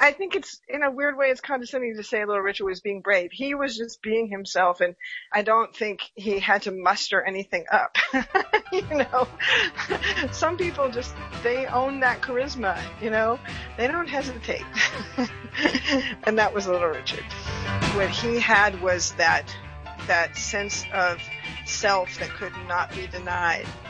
I think it's, in a weird way, it's condescending to say Little Richard was being brave. He was just being himself, and I don't think he had to muster anything up. Some people just, they own that charisma, they don't hesitate. And that was Little Richard. What he had was that sense of self that could not be denied.